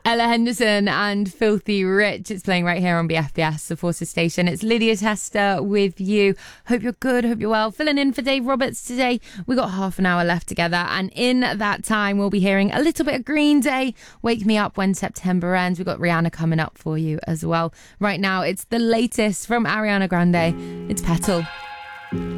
Ella Henderson and Filthy Rich. It's playing right here on BFBS, the Forces Station. It's Lydia Tester with you. Hope you're good, hope you're well. Filling in for Dave Roberts today. We got half an hour left together, and in that time we'll be hearing a little bit of Green Day, Wake Me Up When September Ends. We've got Rihanna coming up for you as well. Right now it's the latest from Ariana Grande. It's Petal.